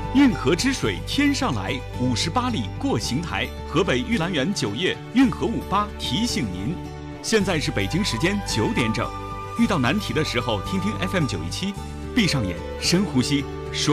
运河之水天上来，58里过邢台。河北玉兰园酒业运河58提醒您，现在是北京时间9点整。遇到难题的时候，听听 FM 917，闭上眼，深呼吸，